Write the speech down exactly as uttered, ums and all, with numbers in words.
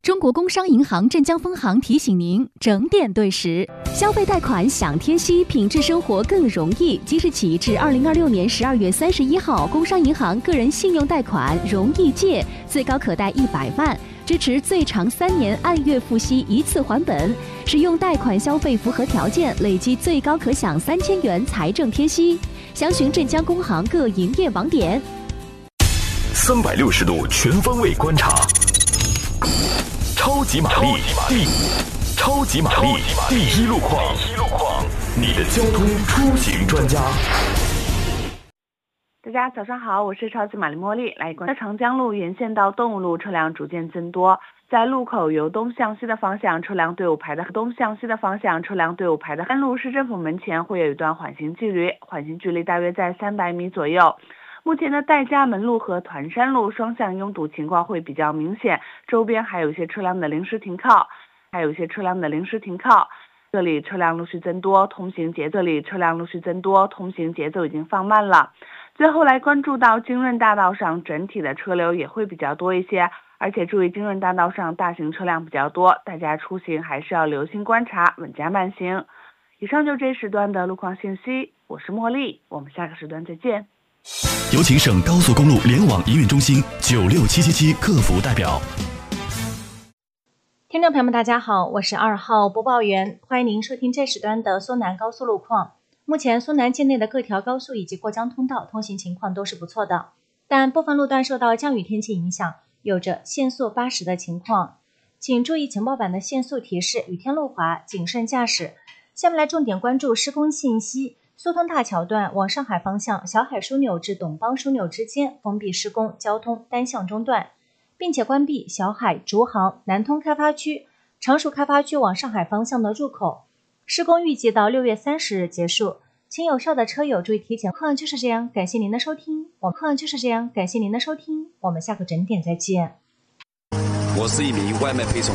中国工商银行镇江分行提醒您整点对时，消费贷款享贴息，品质生活更容易。即日起至二零二六年十二月三十一号，工商银行个人信用贷款容易借，最高可贷一百万，支持最长三年按月付息一次还本。使用贷款消费符合条件，累计最高可享三千元财政贴息。详询镇江工行各营业网点。 三百六十度全方位观察。超级玛丽第超级玛丽第一路况，你的交通出行专家。 大家早上好，我是超级玛丽茉莉。来关注长江路沿线到动物路车辆逐渐增多，在路口由东向西的方向车辆队伍排的东向西的方向车辆队伍排的三路市政府门前会有一段缓行距离，缓行距离大约在三百米左右。目前的戴家门路和团山路双向拥堵情况会比较明显，周边还有一些车辆的临时停靠，还有一些车辆的临时停靠。这里车辆陆续增多，通行节奏里车辆陆续增多，通行节奏已经放慢了。最后来关注到京润大道上整体的车流也会比较多一些，而且注意京润大道上大型车辆比较多，大家出行还是要留心观察，稳加慢行。以上就这时段的路况信息，我是茉莉，我们下个时段再见。 有请省高速公路联网营运中心九六七七七客服代表。 听众朋友们大家好，我是二号播报员，欢迎您收听这时段的苏南高速路况。目前苏南境内的各条高速以及过江通道通行情况都是不错的，但部分路段受到降雨天气影响，有着限速八十的情况，请注意情报板的限速提示，雨天路滑，谨慎驾驶。下面来重点关注施工信息。苏通大桥段往上海方向小海枢纽至董邦枢纽之间封闭施工，交通单向中断，并且关闭小海、竹杭、南通开发区、常熟开发区往上海方向的入口。施工预计到六月三十日结束，请有效的车友注意提前。况就是这样，感谢您的收听。我况就是这样，感谢您的收听。我们下个整点再见。 我是一名外卖配送